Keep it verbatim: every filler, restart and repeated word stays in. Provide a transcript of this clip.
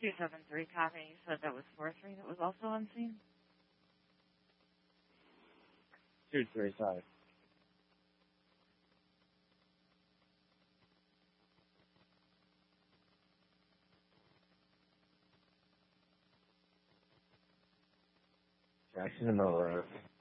two seven three, copy. You said that was four three that was also on scene? two three five. Jackson and Melrose.